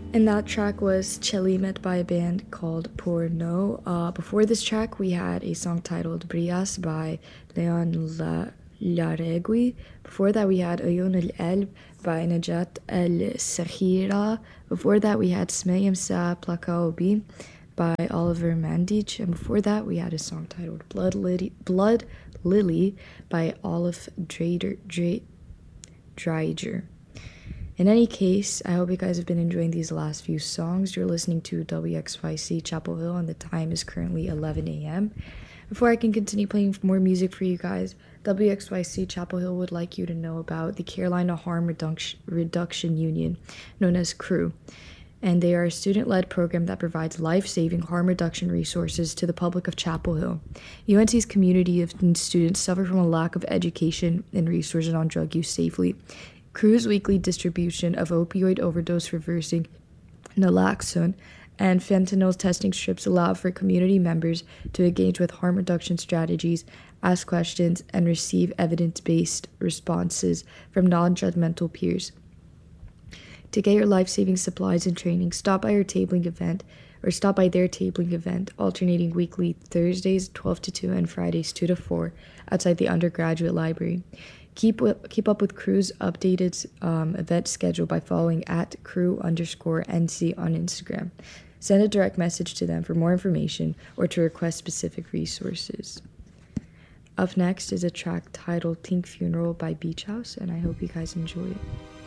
And that track was Chelimet by a band called Porno. Before this track, we had a song titled Brias by Leon Laregui. Before that, we had Ayun al Elb by Najat El Sakhira. Before that, we had Smayem Sa Plakaobi by Oliver Mandich. And before that, we had a song titled Blood Lily by Olive Dreiger. In any case, I hope you guys have been enjoying these last few songs. You're listening to WXYC Chapel Hill, and the time is currently 11 a.m. Before I can continue playing more music for you guys, WXYC Chapel Hill would like you to know about the Carolina Harm Reduction Union, known as CREW. And they are a student-led program that provides life-saving harm reduction resources to the public of Chapel Hill. UNC's community of students suffer from a lack of education and resources on drug use safely. CREW's weekly distribution of opioid overdose reversing naloxone and fentanyl testing strips allow for community members to engage with harm reduction strategies, ask questions, and receive evidence-based responses from non-judgmental peers. To get your life-saving supplies and training, stop by their tabling event, alternating weekly Thursdays 12 to 2 and Fridays 2 to 4 outside the undergraduate library. Keep up with CREW's updated event schedule by following at @crew_NC on Instagram. Send a direct message to them for more information or to request specific resources. Up next is a track titled Tink Funeral by Beach House, and I hope you guys enjoy it.